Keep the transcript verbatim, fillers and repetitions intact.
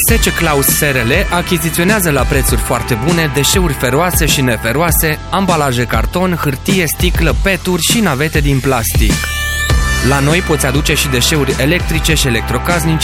Sece Claus S R L achiziționează la prețuri foarte bune deșeuri feroase și neferoase, ambalaje carton, hârtie, sticlă, peturi și navete din plastic. La noi poți aduce și deșeuri electrice și electrocasnice